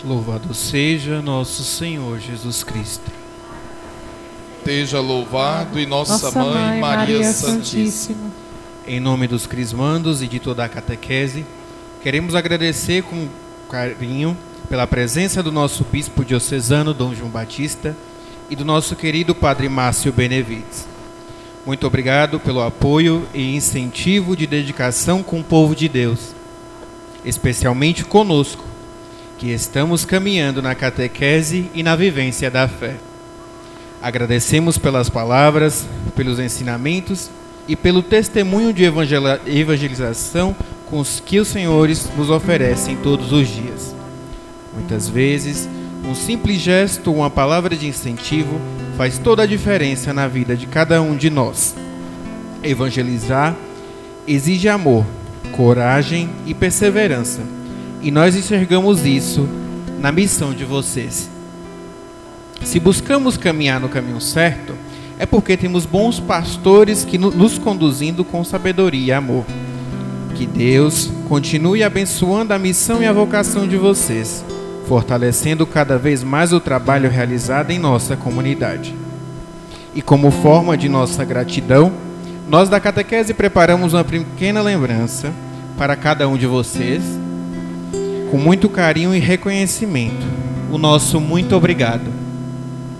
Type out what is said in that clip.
Louvado seja nosso Senhor Jesus Cristo. Esteja louvado e nossa Mãe Maria Santíssima. Em nome dos crismandos e de toda a catequese, queremos agradecer com carinho pela presença do nosso bispo diocesano, Dom João Batista, e do nosso querido Padre Márcio Benevides. Muito obrigado pelo apoio e incentivo de dedicação com o povo de Deus, especialmente conosco, que estamos caminhando na catequese e na vivência da fé. Agradecemos pelas palavras, pelos ensinamentos e pelo testemunho de evangelização com os que os senhores nos oferecem todos os dias. Muitas vezes, um simples gesto ou uma palavra de incentivo faz toda a diferença na vida de cada um de nós. Evangelizar exige amor, coragem e perseverança, e nós enxergamos isso na missão de vocês. Se buscamos caminhar no caminho certo, é porque temos bons pastores que nos conduzindo com sabedoria e amor. Que Deus continue abençoando a missão e a vocação de vocês, fortalecendo cada vez mais o trabalho realizado em nossa comunidade. E como forma de nossa gratidão, nós da catequese preparamos uma pequena lembrança para cada um de vocês, com muito carinho e reconhecimento. O nosso muito obrigado.